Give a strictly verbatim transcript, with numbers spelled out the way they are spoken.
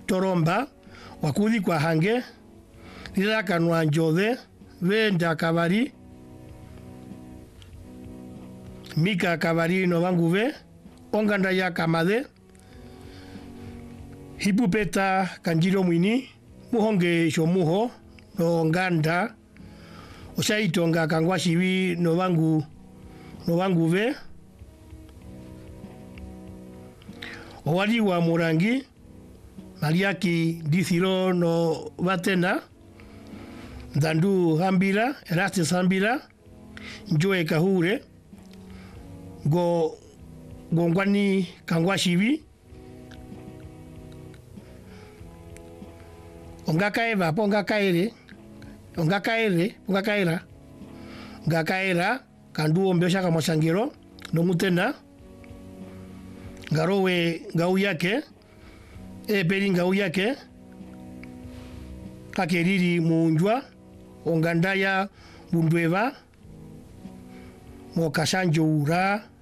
toromba wakuthi kwa hange rira kanwa njothe venda kabari mika kabari no vanguve onganda ya kamathe hipupeta kanjiro mwini muhonge shomuho no nganda osaitonga kangwashivi no vangu no vanguve owali wa murangi Mariaki dithiro no vatena Dandu hambira Eraste sambira Njoe kahure go gongwani kangwashivi ongakaeva pongakaere ongakaere ongakaera ngakaera kandu ombesha kama sangiro no mutena ngarowe ngau yake e peri ngau yake kakeriri munjwa ongandaya mundweva mo kasanjo ura